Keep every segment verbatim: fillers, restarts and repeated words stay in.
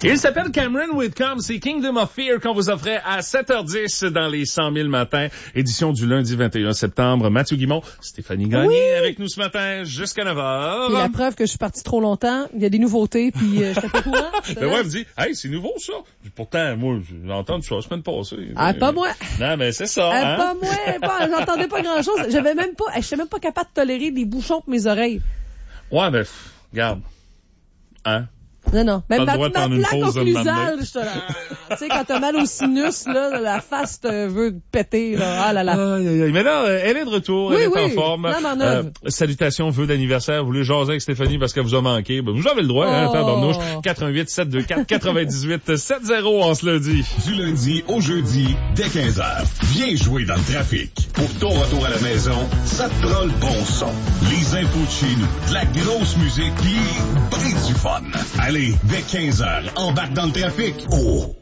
Il s'appelle Cameron Whitcomb, c'est Kingdom of Fear qu'on vous offrait à sept heures dix dans les cent mille matins, édition du lundi vingt et un septembre. Mathieu Guimont, Stéphanie Gagné oui. avec nous ce matin jusqu'à neuf heures. Puis la preuve que je suis partie trop longtemps, il y a des nouveautés, puis euh, je t'ai pas au courant. Ben ouais, elle me dit, hey, c'est nouveau ça. Pourtant, moi, j'ai entendu ça la semaine passée. Ah, mais... pas moi. Non, mais c'est ça. Ah, hein? pas moi, pas, j'entendais pas grand chose. J'avais même pas, j'étais même pas capable de tolérer des bouchons pour mes oreilles. Ouais, ben, pff, regarde. Hein? Non, non. Ben, ma, ma plaque occlusale, je te la... Tu sais, quand t'as mal au sinus, là, la face te veut péter, là. Ah là là. Aïe, aïe, aïe. Mais là, elle est de retour, oui, elle est oui. en forme. Non, non, euh, salutations, vœux d'anniversaire. Vous voulez jaser avec Stéphanie parce qu'elle vous a manqué? Ben, vous avez le droit, oh. hein, tabarnouche. quatre un huit sept deux quatre quatre-vingt-dix-huit sept zéro en ce lundi. Du lundi au jeudi, dès quinze heures. Viens jouer dans le trafic. Pour ton retour à la maison, ça te prend le bon son. Les infos de chez nous, de la grosse musique, pis ben du fun. Allez, dès quinze heures, embarque dans le trafic. Oh!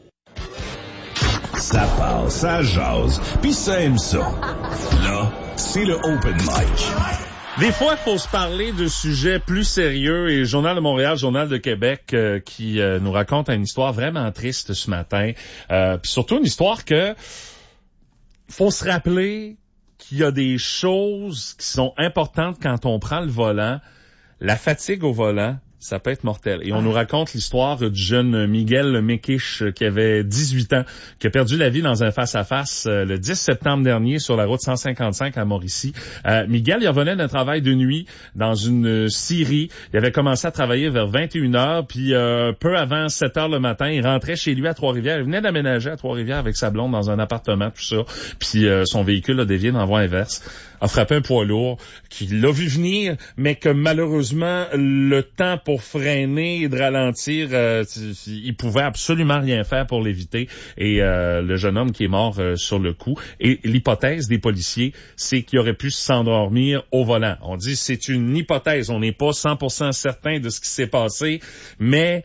Ça passe, ça jase, pis ça aime ça. Là, c'est le open mic. Des fois, il faut se parler de sujets plus sérieux et Journal de Montréal, Journal de Québec euh, qui euh, nous raconte une histoire vraiment triste ce matin. Euh, puis surtout une histoire que faut se rappeler qu'il y a des choses qui sont importantes quand on prend le volant. La fatigue au volant, ça peut être mortel. Et on nous raconte l'histoire du jeune Miguel Mekish qui avait dix-huit ans, qui a perdu la vie dans un face-à-face euh, le dix septembre dernier sur la route cent cinquante-cinq à Mauricie. Euh, Miguel, il revenait d'un travail de nuit dans une scierie. Il avait commencé à travailler vers vingt et une heures, puis euh, peu avant sept heures le matin, il rentrait chez lui à Trois-Rivières. Il venait d'aménager à Trois-Rivières avec sa blonde dans un appartement, tout ça. Puis euh, son véhicule a dévié dans la voie inverse, a frappé un poids lourd qui l'a vu venir, mais que malheureusement, le temps pour freiner et de ralentir, euh, il pouvait absolument rien faire pour l'éviter. Et euh, le jeune homme qui est mort euh, sur le coup. Et l'hypothèse des policiers, c'est qu'il aurait pu s'endormir au volant. On dit c'est une hypothèse, on n'est pas cent pour cent certain de ce qui s'est passé, mais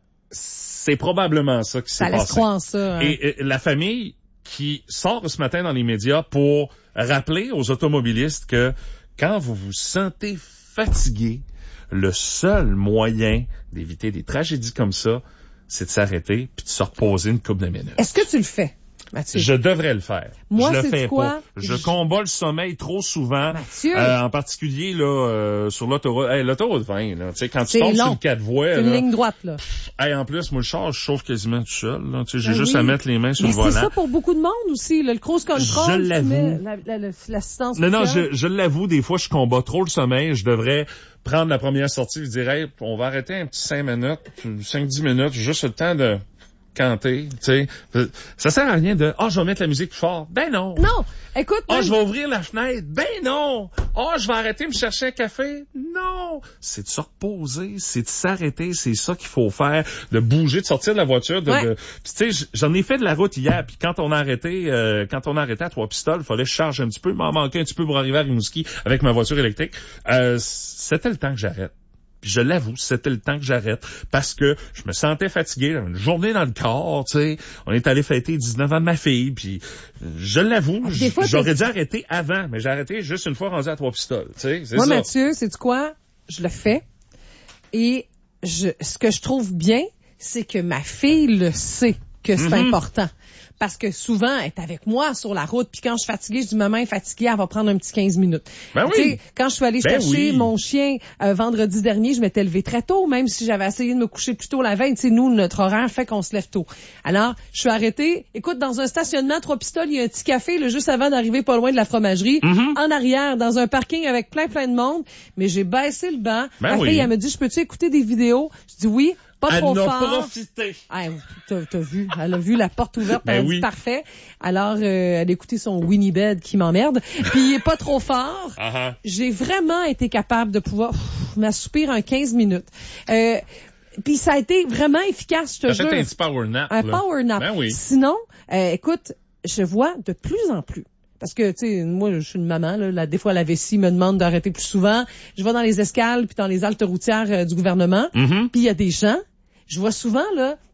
c'est probablement ça qui s'est ça passé. Ça laisse croire ça. Hein. Et, et la famille qui sort ce matin dans les médias pour rappeler aux automobilistes que quand vous vous sentez fatigué, le seul moyen d'éviter des tragédies comme ça, c'est de s'arrêter puis de se reposer une couple de minutes. Est-ce que tu le fais, Mathieu? Je devrais le faire. Moi, je le c'est fais quoi? pas. Je je... combats le sommeil trop souvent. Mathieu. Euh, en particulier là euh, sur l'autoroute. Hey, l'autoroute vingt, là, tu sais, quand tu tombes long. sur le quatre voies. C'est une là, ligne droite, là. Hey, en plus, moi, le char, je chauffe quasiment tout seul. Là. Tu sais, j'ai ben juste oui. à mettre les mains sur Mais le volant. c'est ça pour beaucoup de monde aussi, là, le cruise control. Je l'avoue. La, la, la, l'assistance non, non, sociale. je, je l'avoue, des fois, je combats trop le sommeil. Je devrais prendre la première sortie et dire, hey, on va arrêter un petit cinq minutes, cinq dix minutes, juste le temps de canter, tu sais. Ça sert à rien de, ah, oh, je vais mettre la musique plus fort. Ben non. Non. Écoute. Ah, oh, même... je vais ouvrir la fenêtre. Ben non. Ah, oh, je vais arrêter de me chercher un café. Non. C'est de se reposer, c'est de s'arrêter, c'est ça qu'il faut faire, de bouger, de sortir de la voiture, de, ouais. de... Puis tu sais, j'en ai fait de la route hier, puis quand on a arrêté, euh, quand on a arrêté à Trois-Pistoles, il fallait que je charge un petit peu, il m'en manquait un petit peu pour arriver à Rimouski avec ma voiture électrique. Euh, c'était le temps que j'arrête. Puis je l'avoue, c'était le temps que j'arrête parce que je me sentais fatigué, une journée dans le corps, tu sais. On est allé fêter dix-neuf ans de ma fille, puis je l'avoue, Des fois, j'aurais dû arrêter avant, mais j'ai arrêté juste une fois rendu à Trois-Pistoles, tu sais. C'est Moi, ça. Mathieu, sais-tu quoi? Je le fais. Et je, ce que je trouve bien, c'est que ma fille le sait que c'est mm-hmm. important. Parce que souvent, elle est avec moi sur la route, puis quand je suis fatiguée, je dis, maman est fatiguée, elle va prendre un petit quinze minutes. Ben tu oui. sais, quand je suis allée ben chercher oui. mon chien euh, vendredi dernier, je m'étais levée très tôt, même si j'avais essayé de me coucher plus tôt la veille. Tu sais, nous, notre horaire fait qu'on se lève tôt. Alors, je suis arrêtée. Écoute, dans un stationnement, Trois-Pistoles, il y a un petit café, là, juste avant d'arriver pas loin de la fromagerie. Mm-hmm. En arrière, dans un parking avec plein, plein de monde. Mais j'ai baissé le banc. Ben Ma oui. fille, elle me dit, je peux-tu écouter des vidéos? Je dis oui. Pas elle trop en a fort. profité. Ah, t'as, t'as vu, elle a vu la porte ouverte, ben elle a oui. dit parfait. Alors, euh, elle a écouté son Winnie Bed qui m'emmerde. Puis il est pas trop fort. Uh-huh. J'ai vraiment été capable de pouvoir pff, m'assoupir en quinze minutes. Euh, puis ça a été vraiment efficace, je te jure. T'as fait un petit power nap. Un là. power nap. Ben oui. Sinon, euh, écoute, je vois de plus en plus. Parce que, tu sais, moi, je suis une maman, là, là, des fois, la vessie me demande d'arrêter plus souvent. Je vais dans les escales puis dans les haltes routières euh, du gouvernement. Mm-hmm. Puis il y a des gens, je vois souvent, là,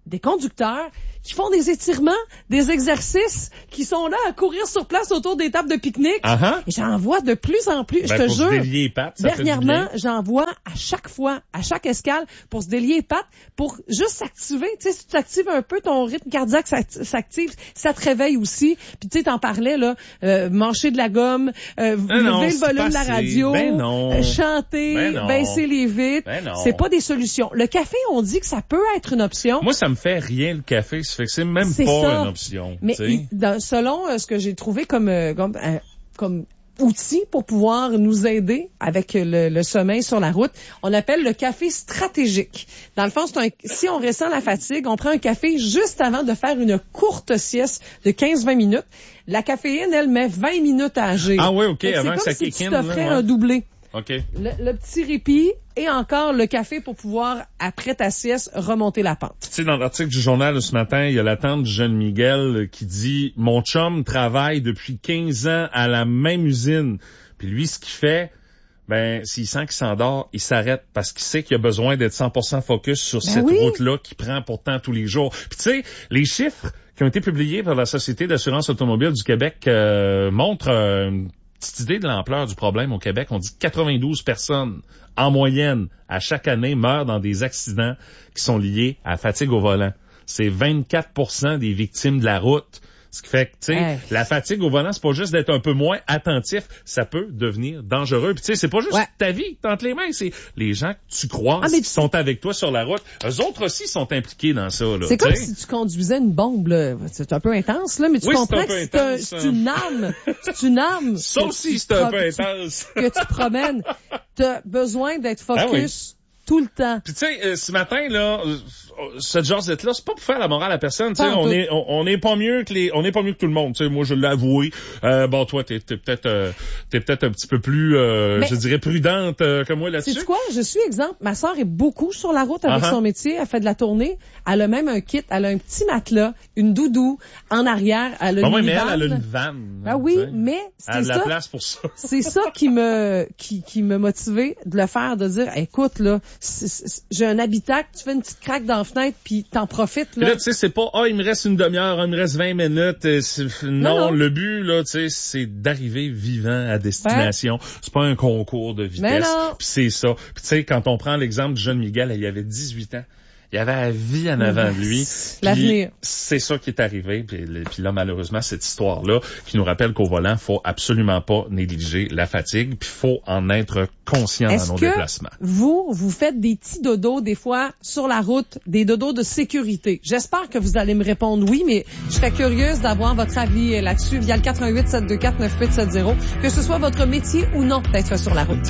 des conducteurs qui font des étirements, des exercices, qui sont là à courir sur place autour des tables de pique-nique. Uh-huh. Et j'en vois de plus en plus, Ben, je te pour jure. se délier les pattes, ça fait du Dernièrement, bien. j'en vois à chaque fois, à chaque escale, pour se délier les pattes, pour juste s'activer. Tu sais, si tu t'actives un peu, ton rythme cardiaque s'act- s'active, ça te réveille aussi. Puis tu sais, t'en parlais, là, euh, manger de la gomme, euh, Ben non, lever le c'est volume de la passé. radio, Ben non. euh, chanter, Ben non. baisser les vitres. Ben non. C'est pas des solutions. Le café, on dit que ça peut être une option. Moi, ça me fait rien le café, ça fait que c'est même C'est pas ça. une option. Mais tu sais. il- dans- selon euh, ce que j'ai trouvé comme euh, comme, euh, comme outil pour pouvoir nous aider avec le, le sommeil sur la route, on appelle le café stratégique. Dans le fond, c'est un, si on ressent la fatigue, on prend un café juste avant de faire une courte sieste de quinze à vingt minutes. La caféine, elle met vingt minutes à agir. Ah oui, OK, Fait que avant c'est que ça comme si kick tu in, t'offrais là, ouais. un doublé. OK. Le, le petit répit et encore le café pour pouvoir, après ta sieste, remonter la pente. Tu sais, dans l'article du journal de ce matin, il y a la tante du jeune Miguel euh, qui dit « Mon chum travaille depuis quinze ans à la même usine. » Puis lui, ce qu'il fait, ben, s'il sent qu'il s'endort, il s'arrête parce qu'il sait qu'il a besoin d'être cent pour cent focus sur Ben cette oui. route-là qu'il prend pourtant tous les jours. Puis tu sais, les chiffres qui ont été publiés par la Société d'assurance automobile du Québec euh, montrent euh, une petite idée de l'ampleur du problème au Québec. On dit que quatre-vingt-douze personnes, en moyenne, à chaque année, meurent dans des accidents qui sont liés à la fatigue au volant. C'est vingt-quatre pour cent des victimes de la route. Ce qui fait que, tu sais, Hey. la fatigue au volant, c'est pas juste d'être un peu moins attentif, ça peut devenir dangereux. Puis tu sais, c'est pas juste Ouais. ta vie entre les mains, c'est les gens que tu croises Ah, mais qui tu- sont avec toi sur la route. Eux autres aussi sont impliqués dans ça, là. C'est tu comme sais. si tu conduisais une bombe, là. C'est un peu intense, là, mais tu Oui, c'est comprends un peu que c'est, un- intense, c'est hein. une arme. C'est une arme. Ça que aussi, tu c'est un pro- peu tu- intense. que tu promènes. T'as besoin d'être focus Ah oui. tout le temps. Puis tu sais, euh, ce matin là, euh, cette jasette-là, c'est pas pour faire la morale à personne. Tu sais, Pas en on tout. est, on, on est pas mieux que les, on est pas mieux que tout le monde. Tu sais, moi je l'ai avoué. Euh, bon, toi, t'es, t'es peut-être, euh, t'es peut-être un petit peu plus, euh, Mais- je dirais prudente euh, que moi là-dessus. C'est quoi? Je suis exemple. Ma sœur est beaucoup sur la route avec Uh-huh. son métier. Elle fait de la tournée. Elle a même un kit. Elle a un petit matelas, une doudou en arrière. Elle a Bon, une ouais, mais elle, minivan. elle a une vanne. Ah oui, tu sais. mais Elle a c'est de la ça. place pour ça. C'est ça qui me qui qui me motivait de le faire, de dire écoute là, c'est- c'est- j'ai un habitacle, tu fais une petite craque dans la fenêtre puis t'en profites Puis là. là, tu sais, c'est pas, ah, il me reste une demi-heure, ah, il me reste vingt minutes. euh, c'est- Non, non. le but, là, tu sais, c'est d'arriver vivant à destination. C'est pas un concours de vitesse. Mais non. Puis c'est ça. Puis tu sais, quand on prend l'exemple du jeune Miguel, il avait dix-huit ans. Il avait la vie en avant de lui. L'avenir. Puis c'est ça qui est arrivé. Puis, le- puis là, malheureusement, cette histoire-là qui nous rappelle qu'au volant, faut absolument pas négliger la fatigue. Puis faut en être conscient Est-ce dans nos que déplacements. vous, vous faites des petits dodos des fois sur la route, des dodos de sécurité? J'espère que vous allez me répondre oui, mais je serais curieuse d'avoir votre avis là-dessus via le quatre un huit, sept deux quatre, neuf huit sept zéro, que ce soit votre métier ou non d'être sur la route.